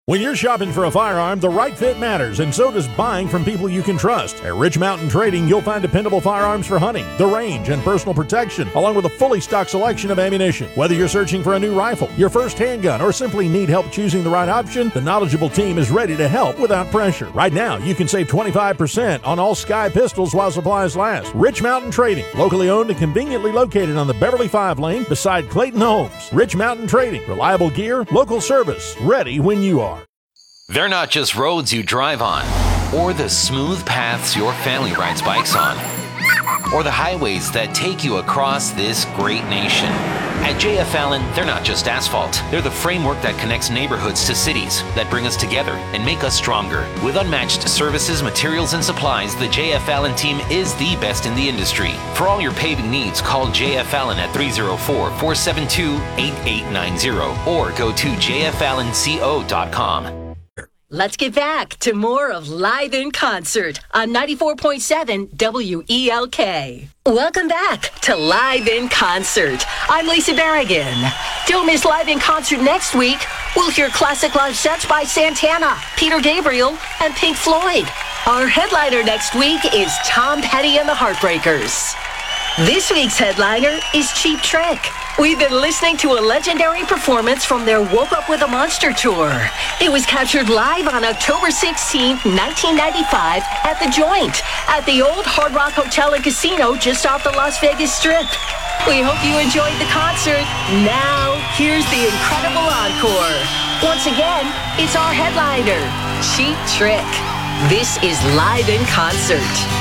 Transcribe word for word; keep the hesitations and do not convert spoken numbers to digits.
When you're shopping for a firearm, the right fit matters, and so does buying from people you can trust. At Rich Mountain Trading, you'll find dependable firearms for hunting, the range, and personal protection, along with a fully stocked selection of ammunition. Whether you're searching for a new rifle, your first handgun, or simply need help choosing the right option, the knowledgeable team is ready to help without pressure. Right now, you can save twenty-five percent on all Sky pistols while supplies last. Rich Mountain Trading, locally owned and conveniently located on the Beverly five lane beside Clayton Homes. Rich Mountain Trading, reliable gear, local service, ready when you are. They're not just roads you drive on, or the smooth paths your family rides bikes on, or the highways that take you across this great nation. At J F Allen, they're not just asphalt. They're the framework that connects neighborhoods to cities, that bring us together and make us stronger. With unmatched services, materials, and supplies, the J F Allen team is the best in the industry. For all your paving needs, call J F Allen at three oh four, four seven two, eight eight nine zero or go to j f allen co dot com. Let's get back to more of Live in Concert on ninety-four point seven W E L K. Welcome back to Live in Concert. I'm Lisa Berrigan. Don't miss Live in Concert next week. We'll hear classic live sets by Santana, Peter Gabriel, and Pink Floyd. Our headliner next week is Tom Petty and the Heartbreakers. This week's headliner is Cheap Trick. We've been listening to a legendary performance from their Woke Up With a Monster tour. It was captured live on October sixteenth, nineteen ninety-five at The Joint at the old Hard Rock Hotel and Casino just off the Las Vegas Strip. We hope you enjoyed the concert. Now, here's the incredible encore. Once again, it's our headliner, Cheap Trick. This is Live in Concert.